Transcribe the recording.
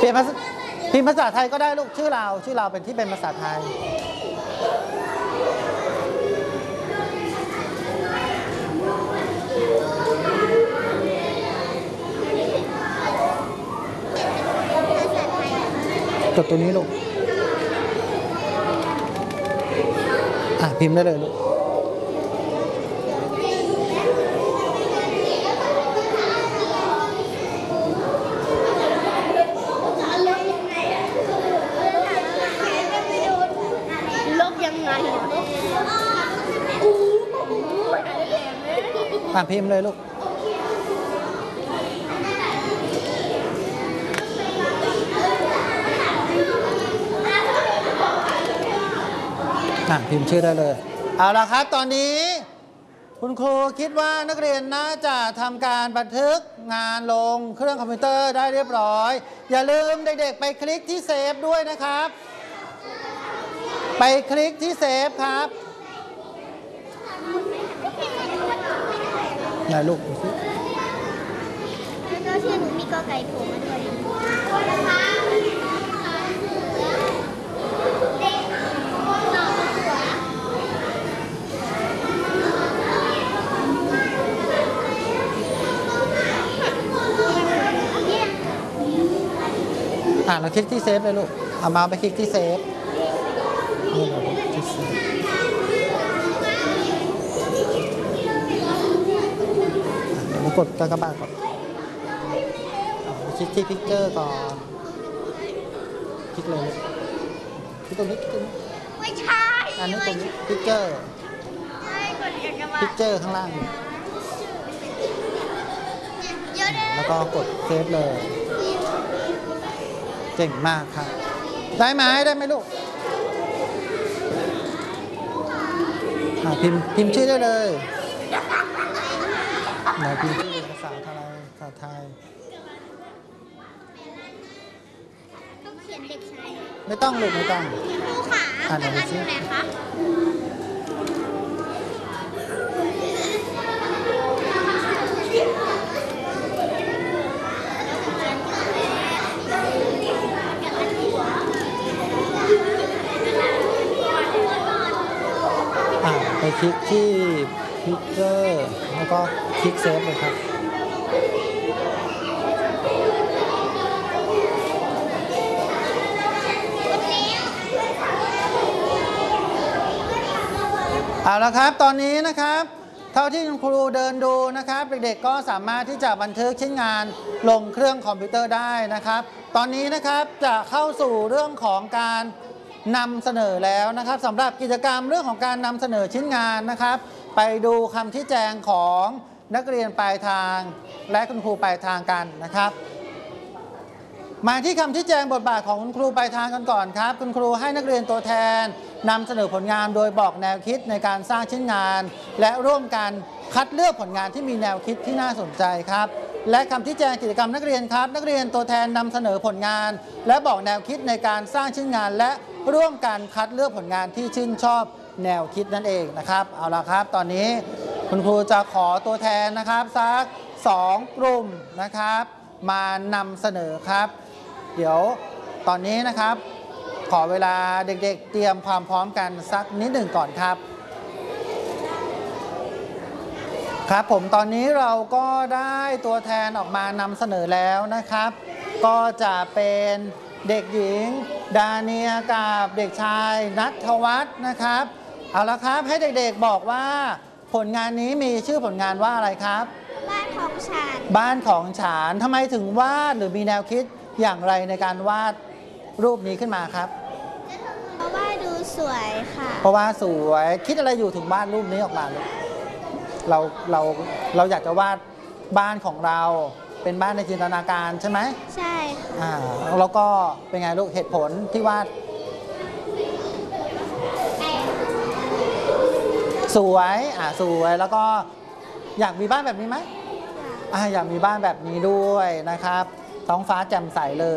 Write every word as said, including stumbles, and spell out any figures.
ลี่ยนภาษาพิมพ์ภาษาไทยก็ได้ลูกชื่อเราชื่อเราเป็นที่เป็นภาษาไทยกดตัวนี้ลูกอ่ะพิมพ์ได้เลยลูกอ่ะพิมพ์เลยลูกอ่ะพิมพ์ชื่อได้เลยเอาละครับตอนนี้คุณครูคิดว่านักเรียนน่าจะทำการบันทึกงานลงเครื่องคอมพิวเตอร์ได้เรียบร้อยอย่าลืมเด็กๆไปคลิกที่เซฟด้วยนะครับไปคลิกที่เซฟครับไหนลูกแล้วชื่อหนูมีกอไก่โผล่มาด้วยอ่าเราคลิกที่เซฟเลยลูกเอามาไปคลิกที่เซฟนี่เราที่เซฟเรากดกากบาทก่อนคลิกที่พิกเจอร์ก่อนคลิกเลยคลิกตรงนี้คลิกตรงนี้ไม่ใช่อันนี้ตรงนี้พิกเจอร์พิกเจอร์ข้างล่างแล้วก็กดเซฟเลยเก่งมากครับได้ไหมได้ไหมลูกพิมพ์พิมพ์ชื่อได้เลยไหนพิมพ์ชื่อเป็นภาษาไทยภาษาไทยต้องเขียนเด็กชายไม่ต้องลูกไม่ต้องครูขาอ่านอะไรอยู่ไหนคะไปคลิกที่พิกเจอร์แล้วก็คลิกเซฟเลยครับเอาละครับตอนนี้นะครับเท่าที่คุณครูเดินดูนะครับเด็กๆก็สามารถที่จะบันทึกชิ้นงานลงเครื่องคอมพิวเตอร์ได้นะครับตอนนี้นะครับจะเข้าสู่เรื่องของการนำเสนอแล้วนะครับสำหรับกิจกรรมเรื่องของการนำเสนอชิ้นงานนะครับไปดูคำชี้แจงของนักเรียนปลายทางและคุณครูปลายทางกันนะครับมาที่คำชี้แจงบทบาทของคุณครูปลายทางกันก่อนครับคุณครูให้นักเรียนตัวแทนนำเสนอผลงานโดยบอกแนวคิดในการสร้างชิ้นงานและร่วมกันคัดเลือกผลงานที่มีแนวคิดที่น่าสนใจครับและคำชี้แจงกิจกรรมนักเรียนครับนักเรียนตัวแทนนำเสนอผลงานและบอกแนวคิดในการสร้างชิ้นงานและร่วมกันคัดเลือกผลงานที่ชื่นชอบแนวคิดนั่นเองนะครับเอาละครับตอนนี้คุณครูจะขอตัวแทนนะครับสักสองกลุ่มนะครับมานำเสนอครับเดี๋ยวตอนนี้นะครับขอเวลาเด็กๆเตรียมความพร้อมกันสักนิดหนึ่งก่อนครับครับผมตอนนี้เราก็ได้ตัวแทนออกมานำเสนอแล้วนะครับก็จะเป็นเด็กหญิงดาเนียกับเด็กชายณัฐวัฒน์นะครับเอาละครับให้เด็กๆบอกว่าผลงานนี้มีชื่อผลงานว่าอะไรครับบ้านของฉันบ้านของฉันทำไมถึงวาดหรือมีแนวคิดอย่างไรในการวาดรูปนี้ขึ้นมาครับเพราะว่าดูสวยค่ะเพราะว่าสวยคิดอะไรอยู่ถึงวาดรูปนี้ออกมาลูกเราเราเราอยากจะวาดบ้านของเราเป็นบ้านในจินตนาการใช่ไหมใช่อ่าแล้วก็เป็นไงลูกเหตุผลที่วาดสวยอ่าสวยแล้วก็อยากมีบ้านแบบนี้ไหมอ่าอยากมีบ้านแบบนี้ด้วยนะครับท้องฟ้าแจ่มใสเลย